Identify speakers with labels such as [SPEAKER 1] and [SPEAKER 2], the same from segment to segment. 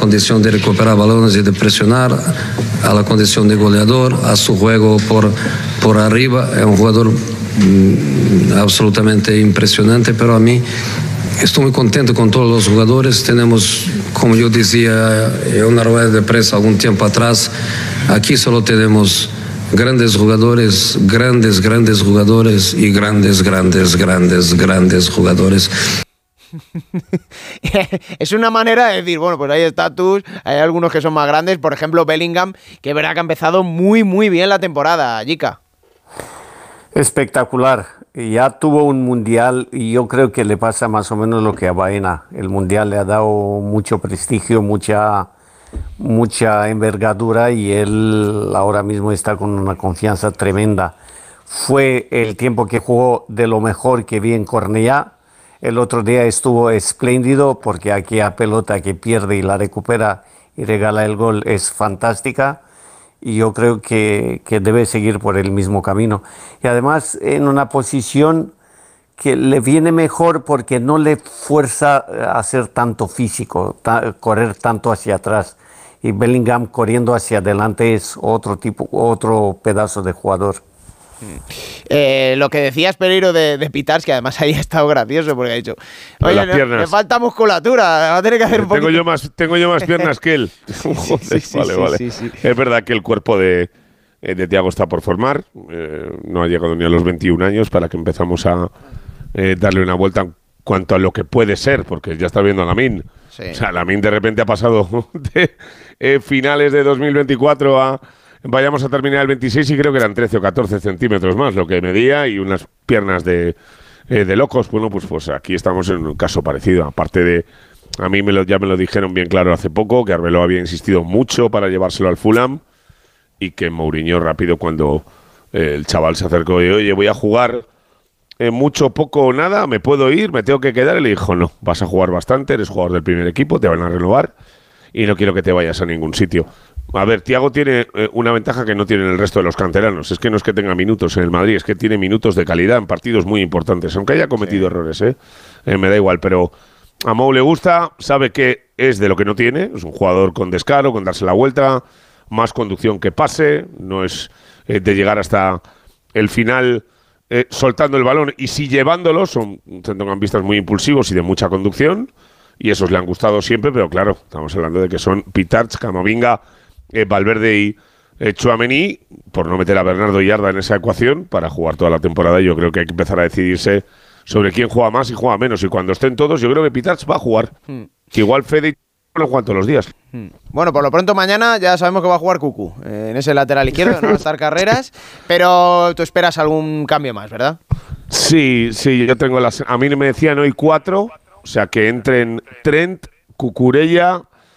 [SPEAKER 1] condición de recuperar balones y de presionar, a la condición de goleador, a su juego por arriba. Es un jugador absolutamente impresionante, pero a mí estoy muy contento con todos los jugadores. Tenemos, como yo decía en una rueda de prensa algún tiempo atrás, aquí solo tenemos grandes jugadores, grandes jugadores y grandes jugadores.
[SPEAKER 2] Es una manera de decir, bueno, pues hay estatus, hay algunos que son más grandes, por ejemplo Bellingham, que verá que ha empezado muy bien la temporada, Jica.
[SPEAKER 3] Espectacular, ya tuvo un mundial y yo creo que le pasa más o menos lo que a Baena. El mundial le ha dado mucho prestigio, mucha envergadura y él ahora mismo está con una confianza tremenda. Fue el tiempo que jugó de lo mejor que vi en Cornellá. El otro día estuvo espléndido porque aquella pelota que pierde y la recupera y regala el gol es fantástica. Y yo creo que debe seguir por el mismo camino. Y además en una posición que le viene mejor porque no le fuerza a hacer tanto físico, correr tanto hacia atrás. Y Bellingham corriendo hacia adelante es otro pedazo de jugador.
[SPEAKER 2] Lo que decías, Pereiro, de Pitars, que además ahí ha estado gracioso porque ha dicho, oye, me falta musculatura, va a tener que hacer un poquito.
[SPEAKER 4] Tengo yo más piernas que él. Vale. Sí. Es verdad que el cuerpo de Thiago está por formar, no ha llegado ni a los 21 años para que empezamos a darle una vuelta en cuanto a lo que puede ser, porque ya está viendo a Lamine. Sí. O sea, Lamine de repente ha pasado de finales de 2024 a... Vayamos a terminar el 26 y creo que eran 13 o 14 centímetros más lo que medía y unas piernas de locos. Bueno, pues aquí estamos en un caso parecido. Aparte de, a mí ya me lo dijeron bien claro hace poco, que Arbeloa había insistido mucho para llevárselo al Fulham y que Mourinho rápido cuando el chaval se acercó y oye, voy a jugar mucho, poco o nada, me puedo ir, me tengo que quedar. Y le dijo, no, vas a jugar bastante, eres jugador del primer equipo, te van a renovar y no quiero que te vayas a ningún sitio. A ver, Thiago tiene una ventaja que no tienen el resto de los canteranos. Es que no es que tenga minutos en el Madrid, es que tiene minutos de calidad en partidos muy importantes. Aunque haya cometido errores, me da igual. Pero a Mou le gusta, sabe que es de lo que no tiene. Es un jugador con descaro, con darse la vuelta, más conducción que pase. No es de llegar hasta el final soltando el balón y sí llevándolo. Son centrocampistas muy impulsivos y de mucha conducción. Y esos le han gustado siempre, pero claro, estamos hablando de que son Pitars, Camavinga, Valverde y Tchouaméni, por no meter a Bernardo y Arda en esa ecuación, para jugar toda la temporada. Yo creo que hay que empezar a decidirse sobre quién juega más y juega menos. Y cuando estén todos, yo creo que Pitars va a jugar. Que igual Fede no juegan todos los días.
[SPEAKER 2] Bueno, por lo pronto mañana ya sabemos que va a jugar Cucu en ese lateral izquierdo, no va a estar Carreras, pero tú esperas algún cambio más, ¿verdad?
[SPEAKER 4] Sí, yo tengo a mí me decían hoy 4, o sea que entren Trent, Cucurella,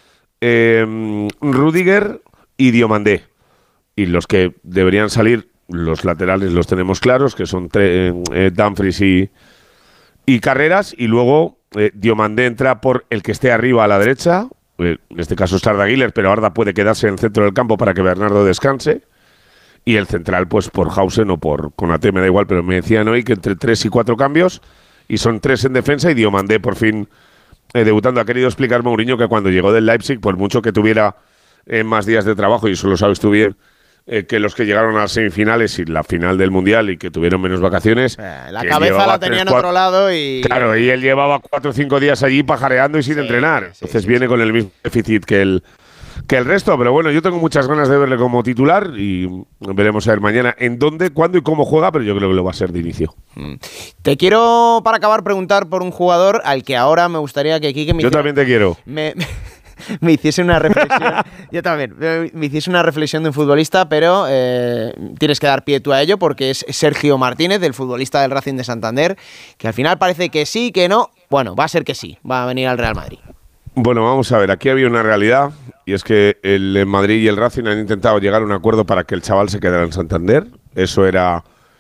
[SPEAKER 4] Rüdiger y Diomandé. Y los que deberían salir, los laterales los tenemos claros, que son Dumfries y Carreras, y luego Diomandé entra por el que esté arriba a la derecha, en este caso es Arda Güler, pero Arda puede quedarse en el centro del campo para que Bernardo descanse, y el central pues por Hausen o por Konaté, me da igual, pero me decían hoy que entre 3 y 4 cambios, y son 3 en defensa, y Diomandé por fin debutando. Ha querido explicar Mourinho que cuando llegó del Leipzig, por mucho que tuviera más días de trabajo, y eso lo sabes tú bien, que los que llegaron a las semifinales y la final del Mundial y que tuvieron menos vacaciones.
[SPEAKER 2] La cabeza la tenía en otro lado y...
[SPEAKER 4] Claro, y él llevaba 4 o 5 días allí pajareando y sin entrenar. Entonces viene con el mismo déficit que el resto. Pero bueno, yo tengo muchas ganas de verle como titular y veremos a ver mañana en dónde, cuándo y cómo juega, pero yo creo que lo va a ser de inicio.
[SPEAKER 2] Te quiero, para acabar, preguntar por un jugador al que ahora me gustaría que Quique me
[SPEAKER 4] hiciera... Yo también te quiero.
[SPEAKER 2] Me hiciese una reflexión. Yo también. Me hiciese una reflexión de un futbolista, pero tienes que dar pie tú a ello porque es Sergio Martínez, el futbolista del Racing de Santander, que al final parece que sí, que no. Bueno, va a ser que sí, va a venir al Real Madrid.
[SPEAKER 4] Bueno, vamos a ver, aquí había una realidad y es que el Madrid y el Racing han intentado llegar a un acuerdo para que el chaval se quedara en Santander. Eso era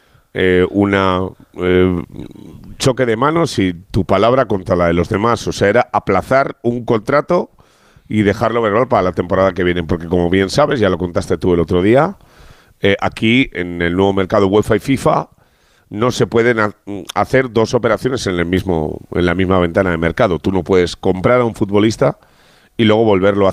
[SPEAKER 4] choque de manos y tu palabra contra la de los demás. O sea, era aplazar un contrato y dejarlo verbal para la temporada que viene, porque como bien sabes, ya lo contaste tú el otro día, aquí en el nuevo mercado UEFA y FIFA no se pueden hacer 2 operaciones en la misma ventana de mercado. Tú no puedes comprar a un futbolista y luego volverlo a